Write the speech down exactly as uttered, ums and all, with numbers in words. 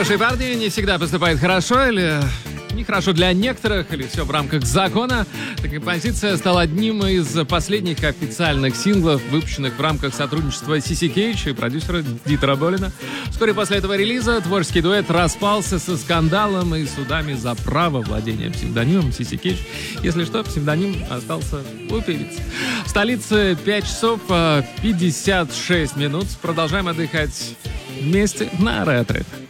Хорошие парни не всегда поступают хорошо или нехорошо для некоторых, или все в рамках закона. Такая композиция стала одним из последних официальных синглов, выпущенных в рамках сотрудничества си си Cage и продюсера Дитера Болина. Вскоре после этого релиза творческий дуэт распался со скандалом и судами за право владения псевдонимом си си Cage. Если что, псевдоним остался у певицы. В столице пять часов пятьдесят шесть минут. Продолжаем отдыхать вместе на ретро.